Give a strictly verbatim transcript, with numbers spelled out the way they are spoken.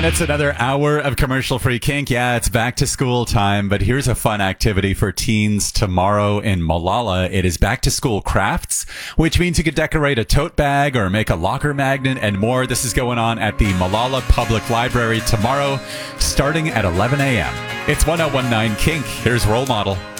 And it's another hour of commercial-free kink. Yeah, it's back to school time, but here's a fun activity for teens tomorrow in Molalla. It is back to school crafts, which means you could decorate a tote bag or make a locker magnet and more. This is going on at the Molalla Public Library tomorrow, starting at eleven a.m. It's ten nineteen Kink. Here's Role Model.